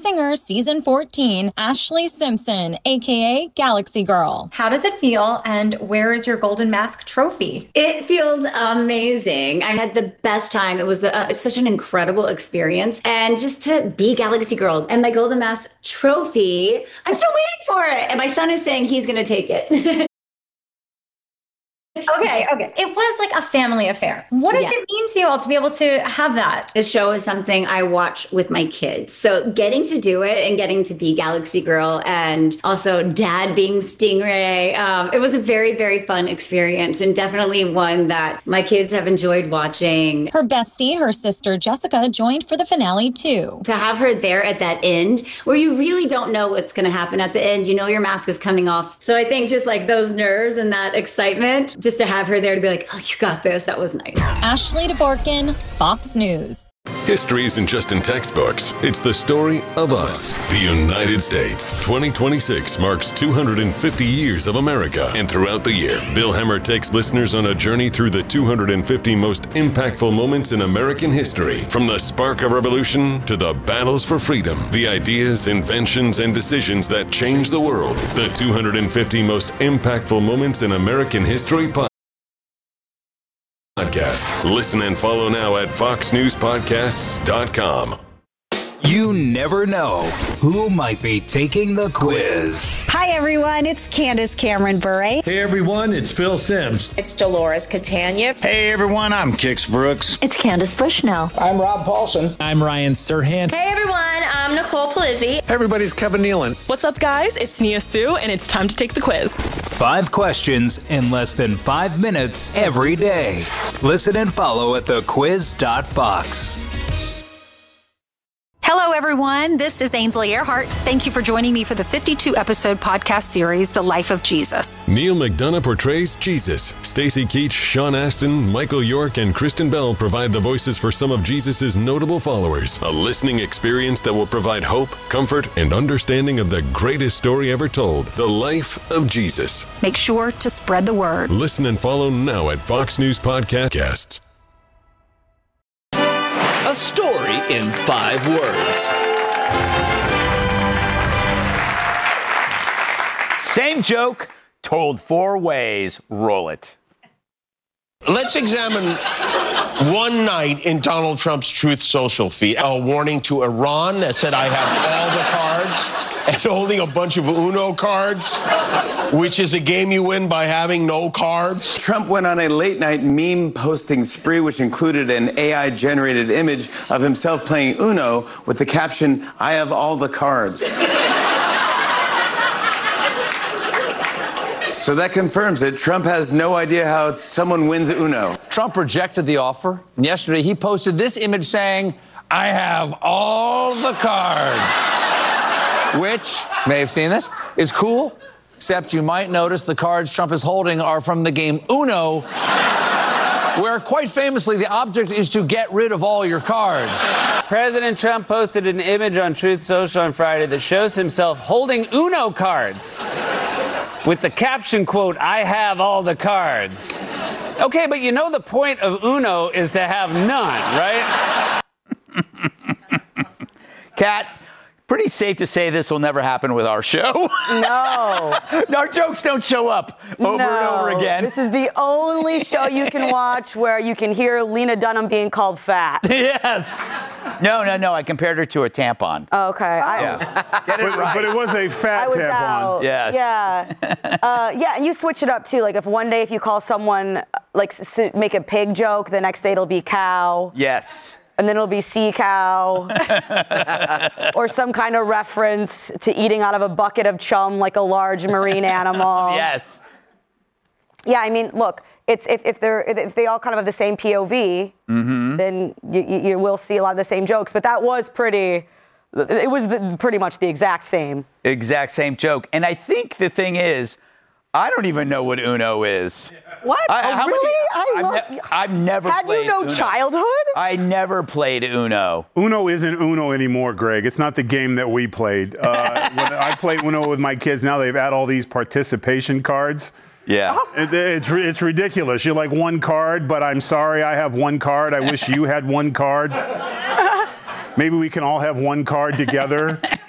Singer Season 14, Ashley Simpson, aka Galaxy Girl. How does it feel, and where is your Golden Mask trophy? It feels amazing. I had the best time. It was such an incredible experience. And just to be Galaxy Girl and my Golden Mask trophy, I'm still waiting for it. And my son is saying he's going to take it. Okay. It was like a family affair. What does it mean to you all to be able to have that? The show is something I watch with my kids. So getting to do it and getting to be Galaxy Girl and also dad being Stingray, it was a very, very fun experience and definitely one that my kids have enjoyed watching. Her bestie, her sister Jessica, joined for the finale too. To have her there at that end where you really don't know what's going to happen at the end. You know your mask is coming off. So I think just like those nerves and that excitement, just to have her there to be like, oh, you got this. That was nice. Ashley Dvorkin, Fox News. History isn't just in textbooks. It's the story of us, the United States. 2026 marks 250 years of America. And throughout the year, Bill Hemmer takes listeners on a journey through the 250 most impactful moments in American history. From the spark of revolution to the battles for freedom, the ideas, inventions, and decisions that changed the world. The 250 most impactful moments in American history podcast. Listen and follow now at foxnewspodcasts.com. You never know who might be taking the quiz. Hi, everyone. It's Candace Cameron Bure. Hey, everyone. It's Phil Simms. It's Dolores Catania. Hey, everyone. I'm Kix Brooks. It's Candace Bushnell. I'm Rob Paulson. I'm Ryan Serhant. Hey, everyone. I'm Nicole Palizzi. Hey, everybody. It's Kevin Nealon. What's up, guys? It's Nia Sue, and it's time to take the quiz. 5 questions in less than 5 minutes every day. Listen and follow at thequiz.fox. Hello, everyone. This is Ainsley Earhart. Thank you for joining me for the 52-episode podcast series, The Life of Jesus. Neil McDonough portrays Jesus. Stacy Keach, Sean Astin, Michael York, and Kristen Bell provide the voices for some of Jesus' notable followers. A listening experience that will provide hope, comfort, and understanding of the greatest story ever told, The Life of Jesus. Make sure to spread the word. Listen and follow now at Fox News Podcasts. A story in 5 words. Same joke, told 4 ways. Roll it. Let's examine one night in Donald Trump's Truth Social feed. A warning to Iran that said, I have all the cards, and holding a bunch of Uno cards, which is a game you win by having no cards. Trump went on a late-night meme posting spree, which included an AI-generated image of himself playing Uno with the caption, I have all the cards. So that confirms it. Trump has no idea how someone wins Uno. Trump rejected the offer, and yesterday he posted this image saying, I have all the cards. Which, may have seen this, is cool, except you might notice the cards Trump is holding are from the game Uno, where quite famously the object is to get rid of all your cards. President Trump posted an image on Truth Social on Friday that shows himself holding Uno cards with the caption, quote, I have all the cards. Okay, but you know the point of Uno is to have none, right? Kat, pretty safe to say this will never happen with our show. No. Our jokes don't show up over and over again. This is the only show you can watch where you can hear Lena Dunham being called fat. Yes. No. I compared her to a tampon. Okay. Get it right. But it was a fat tampon. Out. Yes. Yeah. Yeah, and you switch it up, too. Like, if one day if you call someone, like, make a pig joke, the next day it'll be cow. Yes. And then it'll be sea cow. Or some kind of reference to eating out of a bucket of chum like a large marine animal. Yes. Yeah, I mean, look, it's if they all kind of have the same POV, then you will see a lot of the same jokes. But that was pretty much the exact same. Exact same joke. And I think the thing is, I don't even know what Uno is. What? Really? I've never Had played you no Uno. childhood? I never played Uno. Uno isn't Uno anymore, Greg. It's not the game that we played. When I play Uno with my kids now, they've added all these participation cards. Yeah. It's ridiculous. You're like, one card, but I'm sorry, I have one card. I wish you had one card. Maybe we can all have one card together.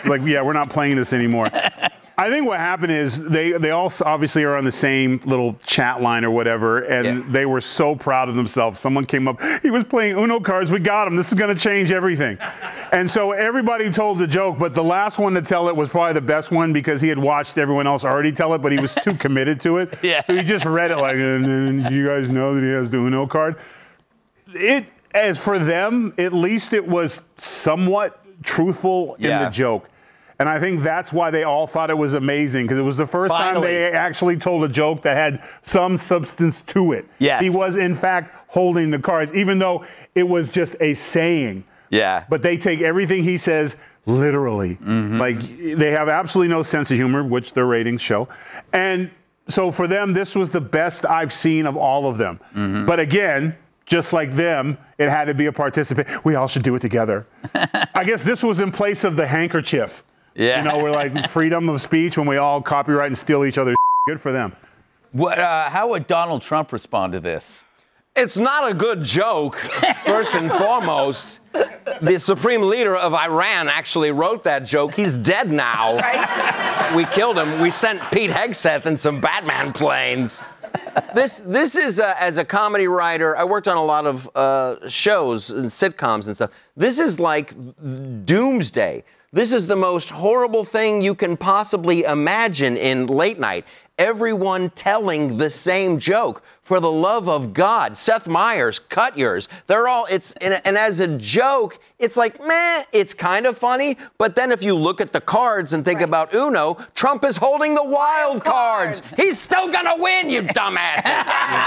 Like, yeah, we're not playing this anymore. I think what happened is they all obviously are on the same little chat line or whatever, and they were so proud of themselves. Someone came up, he was playing Uno cards, we got him, this is going to change everything. And so everybody told the joke, but the last one to tell it was probably the best one because he had watched everyone else already tell it, but he was too committed to it. So he just read it like, and you guys know that he has the Uno card? As for them, at least it was somewhat truthful in the joke. And I think that's why they all thought it was amazing, because it was the first time they actually told a joke that had some substance to it. He was, in fact, holding the cards, even though it was just a saying. But they take everything he says literally. Like, they have absolutely no sense of humor, which their ratings show. And so for them, this was the best I've seen of all of them. But again, just like them, it had to be a participant. We all should do it together. I guess this was in place of the handkerchief. You know, we're like freedom of speech when we all copyright and steal each other's. Good for them. How would Donald Trump respond to this? It's not a good joke, first and foremost. The supreme leader of Iran actually wrote that joke. He's dead now. We killed him. We sent Pete Hegseth in some Batman planes. This is, as a comedy writer, I worked on a lot of shows and sitcoms and stuff. This is like doomsday. This is the most horrible thing you can possibly imagine in late night. Everyone telling the same joke. For the love of God, Seth Meyers, cut yours. They're all, and as a joke, it's like, meh, it's kind of funny. But then if you look at the cards and think about Uno, Trump is holding the wild cards. He's still gonna win, you dumbasses.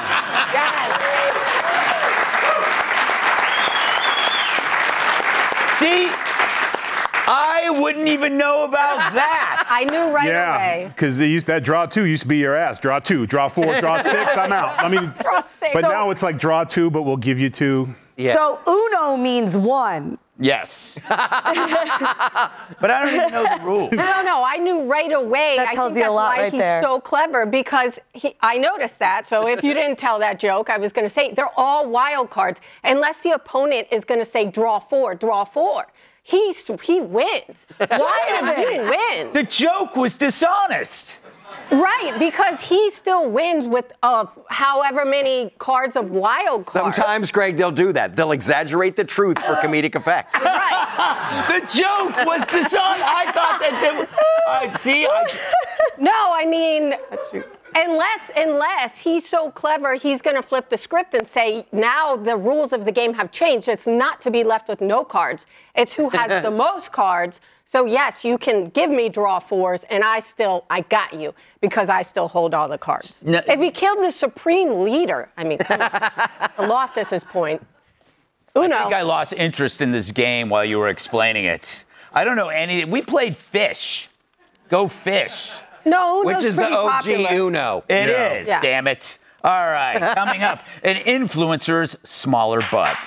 See? I wouldn't even know about that. I knew right away. Because that draw 2 used to be your ass. Draw 2, draw 4, draw 6, I'm out. I mean, draw 6. But now it's like draw 2, but we'll give you 2. So Uno means 1. Yes. But I don't even know the rules. No, I knew right away. That tells you a lot right there. I think that's why he's so clever, because I noticed that. So if you didn't tell that joke, I was going to say, they're all wild cards. Unless the opponent is going to say, draw 4, draw 4. He wins. Why did he win? The joke was dishonest. Right, because he still wins with however many cards of wild cards. Sometimes, Greg, they'll do that. They'll exaggerate the truth for comedic effect. Right. The joke was dishonest. I thought that No, I mean, unless he's so clever, he's going to flip the script and say, now the rules of the game have changed. It's not to be left with no cards. It's who has the most cards. So, yes, you can give me draw 4s, and I got you, because I still hold all the cards. No. If he killed the supreme leader, I mean, Loftus's point, Uno. I think I lost interest in this game while you were explaining it. I don't know anything. We played Fish. Go Fish. No, which is the OG popular. Uno. It is, damn it. All right, coming up, an influencer's smaller butt.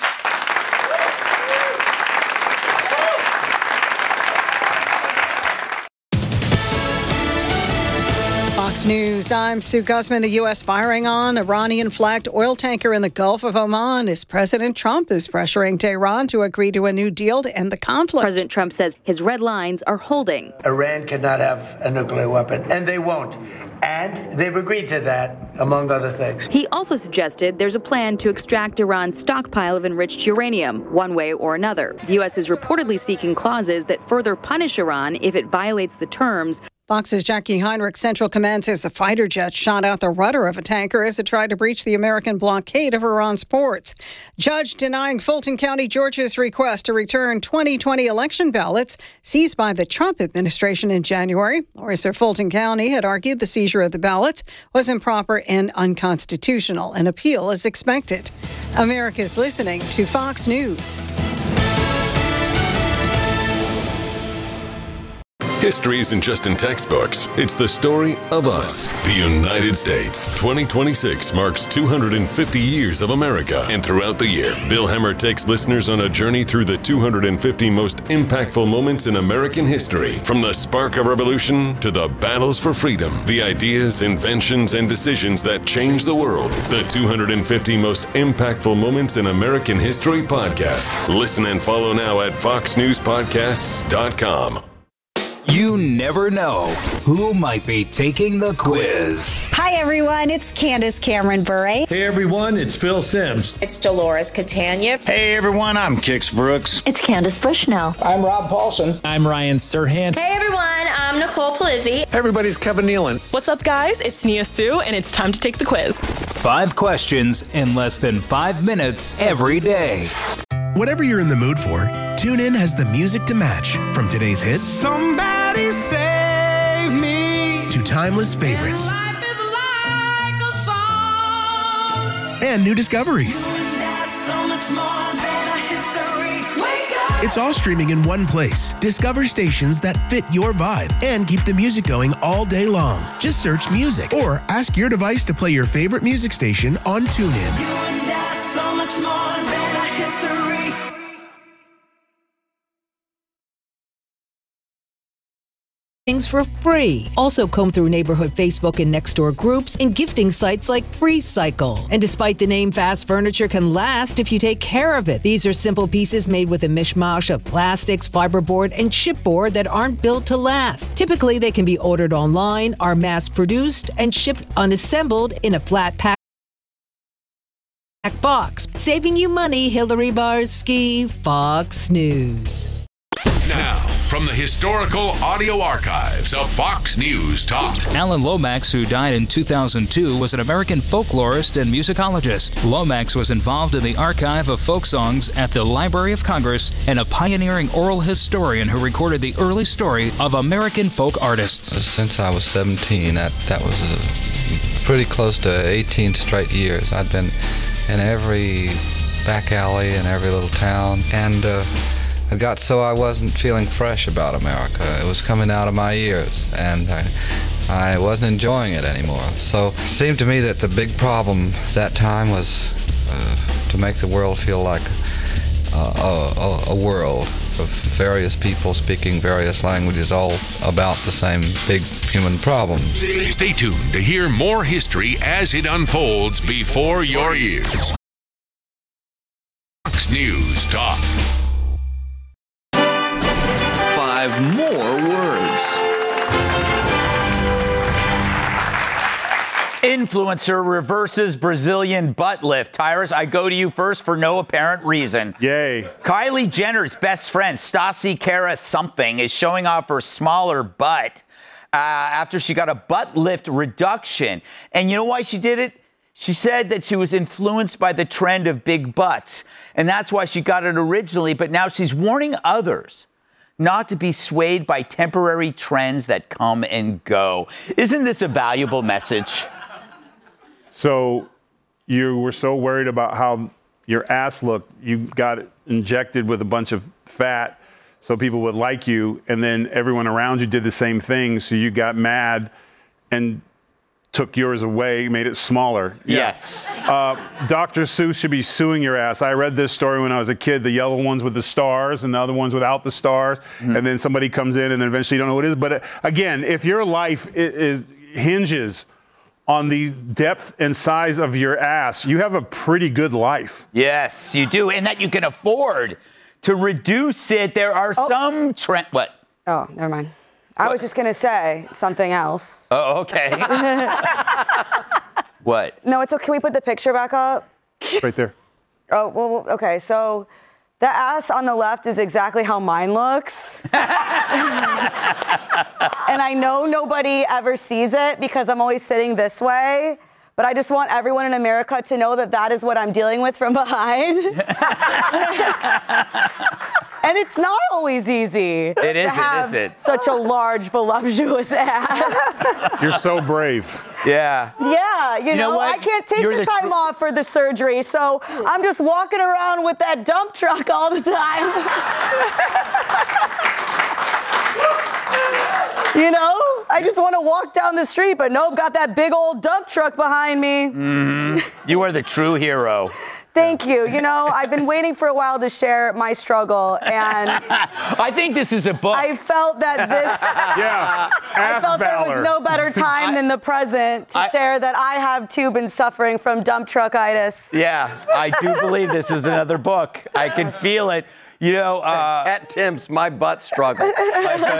Fox News, I'm Sue Guzman. The U.S. firing on Iranian-flagged oil tanker in the Gulf of Oman as President Trump is pressuring Tehran to agree to a new deal to end the conflict. President Trump says his red lines are holding. Iran cannot have a nuclear weapon, and they won't. And they've agreed to that, among other things. He also suggested there's a plan to extract Iran's stockpile of enriched uranium, one way or another. The U.S. is reportedly seeking clauses that further punish Iran if it violates the terms. Fox's Jackie Heinrich Central Command says the fighter jet shot out the rudder of a tanker as it tried to breach the American blockade of Iran's ports. Judge denying Fulton County, Georgia's request to return 2020 election ballots seized by the Trump administration in January. Lawyers for Fulton County had argued the seizure of the ballots was improper and unconstitutional. An appeal is expected. America's listening to Fox News. History isn't just in textbooks. It's the story of us, the United States. 2026 marks 250 years of America. And throughout the year, Bill Hemmer takes listeners on a journey through the 250 most impactful moments in American history. From the spark of revolution to the battles for freedom, the ideas, inventions, and decisions that changed the world. The 250 most impactful moments in American history podcast. Listen and follow now at foxnewspodcasts.com. You never know who might be taking the quiz. Hi, everyone. It's Candace Cameron Bure. Hey, everyone. It's Phil Simms. It's Dolores Catania. Hey, everyone. I'm Kix Brooks. It's Candace Bushnell. I'm Rob Paulson. I'm Ryan Serhant. Hey, everyone. I'm Nicole Polizzi. Everybody's Kevin Nealon. What's up, guys? It's Nia Sue, and it's time to take the quiz. 5 questions in less than 5 minutes every day. Whatever you're in the mood for, TuneIn has the music to match. From today's hits, Somebody save me, to timeless favorites, life is like a song. and new discoveries. That's so much more than a history. Wake up. It's all streaming in one place. Discover stations that fit your vibe and keep the music going all day long. Just search music or ask your device to play your favorite music station on TuneIn. You and that's so much more than a history. Things for free. Also comb through neighborhood Facebook and Nextdoor groups and gifting sites like FreeCycle. And despite the name, fast furniture can last if you take care of it. These are simple pieces made with a mishmash of plastics, fiberboard, and chipboard that aren't built to last. Typically, they can be ordered online, are mass-produced, and shipped unassembled in a flat pack box. Saving you money, Hillary Barsky, Fox News. Now, from the historical audio archives of Fox News Talk. Alan Lomax, who died in 2002, was an American folklorist and musicologist. Lomax was involved in the archive of folk songs at the Library of Congress and a pioneering oral historian who recorded the early story of American folk artists. Since I was 17, that was pretty close to 18 straight years. I'd been in every back alley in every little town, and it got so I wasn't feeling fresh about America. It was coming out of my ears, and I wasn't enjoying it anymore. So it seemed to me that the big problem that time was to make the world feel like a world of various people speaking various languages, all about the same big human problems. Stay tuned to hear more history as it unfolds before your ears. Fox News Talk. 5 more words. Influencer reverses Brazilian butt lift. Tyrus, I go to you first for no apparent reason. Yay. Kylie Jenner's best friend, Stassi Kara something, is showing off her smaller butt after she got a butt lift reduction. And you know why she did it? She said that she was influenced by the trend of big butts. And that's why she got it originally. But now she's warning others not to be swayed by temporary trends that come and go. Isn't this a valuable message? So you were so worried about how your ass looked, you got injected with a bunch of fat so people would like you, and then everyone around you did the same thing, so you got mad and took yours away, made it smaller. Yes. Dr. Seuss should be suing your ass. I read this story when I was a kid, the yellow ones with the stars and the other ones without the stars. Mm-hmm. And then somebody comes in and then eventually you don't know what it is. But again, if your life hinges on the depth and size of your ass, you have a pretty good life. Yes, you do. And that you can afford to reduce it. There are some trend. What? Oh, never mind. I was just going to say something else. Oh, okay. What? No, it's okay. Can we put the picture back up? Right there. Oh, well, okay. So the ass on the left is exactly how mine looks. And I know nobody ever sees it because I'm always sitting this way. But I just want everyone in America to know that that is what I'm dealing with from behind. And it's not always easy it to have such a large, voluptuous ass. You're so brave. Yeah. Yeah, you know what? I can't take the time off for the surgery, so I'm just walking around with that dump truck all the time. You know? I just want to walk down the street, but nope, got that big old dump truck behind me. Mm-hmm. You are the true hero. Thank you. You know, I've been waiting for a while to share my struggle, and I think this is a book. I felt that this. Yeah. I felt there was no better time than the present to share that I have too been suffering from dump truckitis. Yeah, I do believe this is another book. I can feel it. You know, at Tim's, my butt struggle.